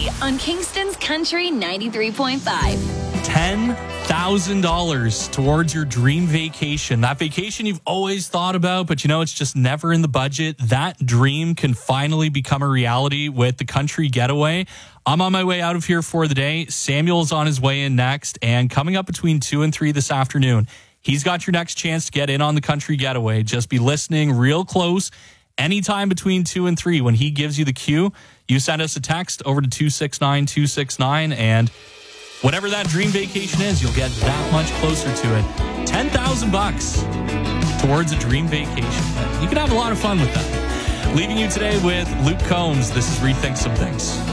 on Kingston's Country 93.5. $10,000 towards your dream vacation. That vacation you've always thought about, but it's just never in the budget. That dream can finally become a reality with the Country Getaway. I'm on my way out of here for the day. Samuel's on his way in next, and coming up between 2 and 3 this afternoon, he's got your next chance to get in on the Country Getaway. Just be listening real close. Anytime between 2 and 3, when he gives you the cue, you send us a text over to 269-269, and whatever that dream vacation is, you'll get that much closer to it. $10,000 towards a dream vacation. You can have a lot of fun with that. Leaving you today with Luke Combs. This is Rethink Some Things.